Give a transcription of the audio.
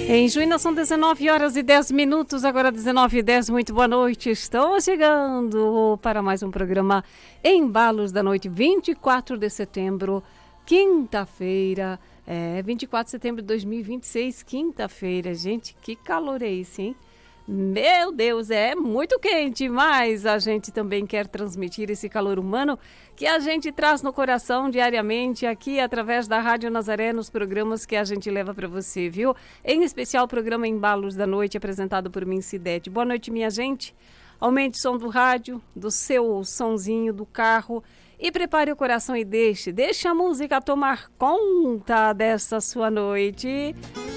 Em Juína são 19 horas e 10 minutos, agora 19h10, muito boa noite. Estamos chegando para mais um programa Embalos da Noite, 24 de setembro, quinta-feira. 24 de setembro de 2026, quinta-feira. Gente, que calor é esse, hein? Meu Deus, é muito quente, mas a gente também quer transmitir esse calor humano que a gente traz no coração diariamente aqui através da Rádio Nazaré nos programas que a gente leva para você, viu? Em especial o programa Embalos da Noite, apresentado por mim, Cidete. Boa noite, minha gente. Aumente o som do rádio, do seu sonzinho do carro e prepare o coração e deixe a música tomar conta dessa sua noite.